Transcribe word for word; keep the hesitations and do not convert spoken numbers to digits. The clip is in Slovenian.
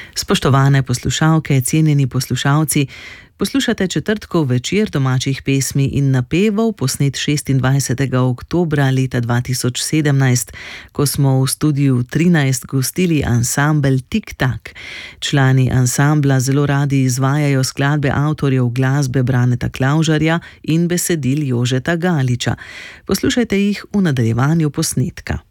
Spoštovane poslušalke, cenjeni poslušalci, poslušate četrtkov večer domačih pesmi in napevov, posnet šestindvajsetega oktobra leta dva tisoč sedemnajst, ko smo v studiu trinajst gostili ansambel Tik Tak. Člani ansambla zelo radi izvajajo skladbe avtorjev glasbe Braneta Klavžarja in besedil Jožeta Galiča. Poslušajte jih v nadaljevanju posnetka.